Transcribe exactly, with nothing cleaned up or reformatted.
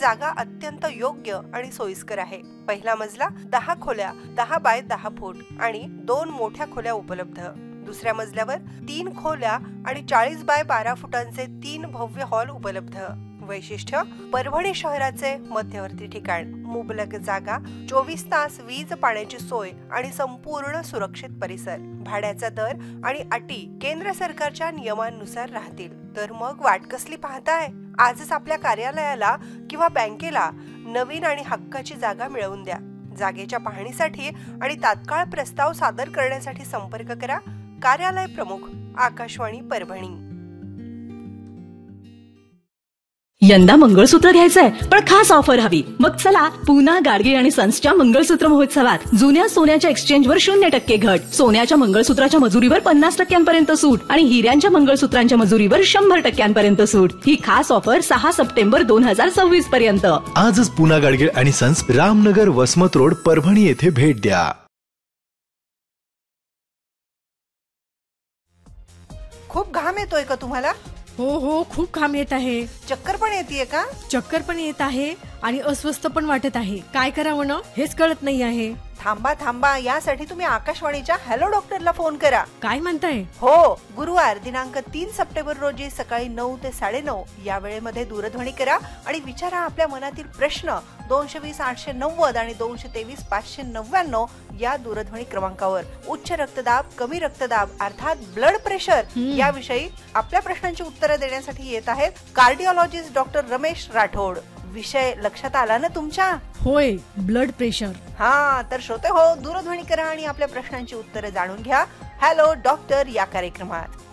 जागा अत्यंत योग्य आणि सोयीस्कर आहे. पहिला मजला दहा खोल्या, दहा बाय दहा फूट आणि दोन मोठ्या खोल्या उपलब्ध. दुसऱ्या मजल्यावर तीन खोल्या आणि चाळीस बाय बारा फुटांचे तीन भव्य हॉल उपलब्ध. वैशिष्ट्य परभणी शहराचे मध्यवर्ती ठिकाण, मुबलक जागा, चोवीस तास वीज पाण्याची सोय आणि संपूर्ण सुरक्षित परिसर. भाड्याचा दर आणि अटी केंद्र सरकारच्या नियमांनुसार राहतील. तर मग वाट कसली पाहताय? आजच आपल्या कार्यालयाला किंवा बँकेला नवीन आणि हक्काची जागा मिळवून द्या. जागेच्या पाहणीसाठी आणि तात्काळ प्रस्ताव सादर करण्यासाठी संपर्क करा. कार्यालय प्रमुख, आकाशवाणी परभणी. यंदा मंगळसूत्र घ्यायचंय पण खास ऑफर हवी. मग चला पूना गाडगे आणि सन्सच्या मंगळसूत्र महोत्सवात. जुन्या सोन्याच्या एक्सचेंजवर शून्य टक्के घट, सोन्याच्या मंगळसूत्राच्या मजुरीवर पन्नास टक्क्यांपर्यंत सूट आणि हिऱ्यांच्या मंगळसूत्रांच्या मजुरीवर शंभर टक्क्यांपर्यंत सूट. ही खास ऑफर सहा सप्टेंबर दोन हजार सव्वीस पर्यंत. आजच पूना गाडगे आणि सन्स, रामनगर, वसमत रोड, परभणी येथे भेट द्या. खूप घाम येतोय का तुम्हाला? हो हो, खूप घाम येत आहे. चक्कर पण येते का? चक्कर पण येत आहे आणि अस्वस्थ पण वाटत आहे. काय करावं ना हेच कळत नाही आहे. थांबा थांबा, यासाठी तुम्ही आकाशवाणीच्या हॅलो डॉक्टरला फोन करा. काय म्हणताय? हो, गुरुवार दिनांक तीन सप्टेंबर रोजी सकाळी नऊ ते साडेनऊ या वेळेमध्ये दूरध्वनी करा आणि विचारा आपल्या मनातील प्रश्न. दोनशे वीस आठशे नव्वद आणि दोनशे तेवीस पाचशे नव्याण्णव या दूरध्वनी क्रमांकावर. उच्च रक्तदाब, कमी रक्तदाब अर्थात ब्लड प्रेशर याविषयी आपल्या प्रश्नांची उत्तरं देण्यासाठी येत आहेत कार्डिओलॉजिस्ट डॉक्टर रमेश राठोड. विषय लक्षात आला ना तुमच्या? होय, ब्लड प्रेशर. हा, तर श्रोते हो, दूरध्वनी करा आणि आपल्या प्रश्नांची उत्तरं जाणून घ्या हॅलो डॉक्टर या कार्यक्रमात.